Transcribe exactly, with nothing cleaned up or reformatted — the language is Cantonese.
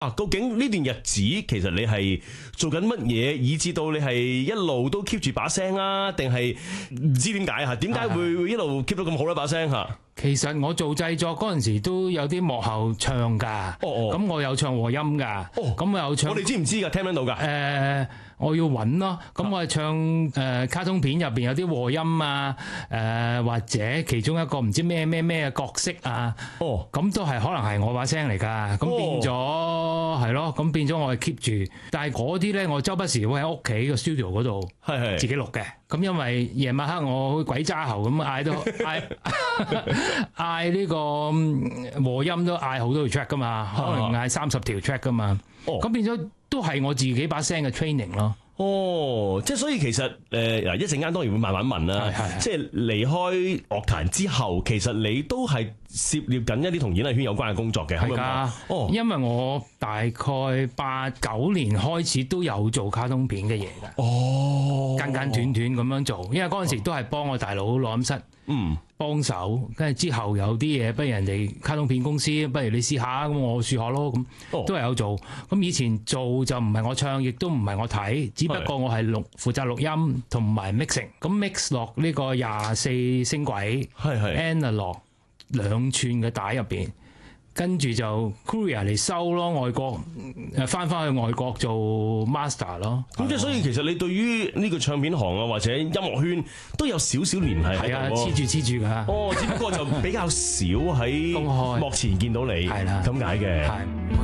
啊，究竟呢段日子其實你係做緊乜嘢，以至到你係一路都 keep 住把聲啊？定係唔知點解嚇？點解會一路 keep 到咁好咧把聲嚇？ 其實我做製作嗰陣時都有啲幕後唱㗎，咁、 哦哦、 我有唱和音㗎，咁、哦、我有唱。 我哋知唔知㗎？聽唔聽到㗎？誒、 呃，我要揾咯，咁我係唱誒、呃、卡通片入邊有啲和音啊，誒、呃、或者其中一個唔知咩咩咩嘅角色啊，哦，咁都係可能係我把聲嚟㗎，咁變咗係咯，咁變咗我係 keep 住，但係嗰啲咧我周不時會喺屋企個 studio 嗰度自己錄嘅，咁因為夜晚黑我鬼揸喉咁嗌都嗌嗌呢個和音都嗌好多條 track 㗎嘛，可能嗌三十條 track 㗎嘛，咁、哦、變咗都係我自己把聲嘅 training 咯。 哦，即係所以其實誒嗱，一陣間當然會慢慢問啦。即係離開樂壇之後，其實你都係涉獵緊一啲同演藝圈有關嘅工作嘅，係㗎。哦，因為我大概八九年開始都有做卡通片嘅嘢㗎。哦，間間斷斷咁樣做，因為嗰陣時都係幫我大佬錄音室。嗯。幫手，跟住之後有啲嘢，不如人哋卡通片公司，不如你試下，咁我試下咯，咁都係有做。咁以前做就唔係我唱，亦都唔係我睇，只不過我係錄負責錄音同埋 mixing。咁 mix 落呢個廿四聲軌，係係 analog 兩寸嘅帶入邊。跟住就 courier 嚟收咯，外國誒翻翻去外國做 master 咯。咁即係所以其實你對於呢個唱片行啊或者音樂圈都有少少聯繫喺度。係啊，黐住黐住㗎。哦，只不過就比較少喺幕前見到你，係啦，咁解嘅。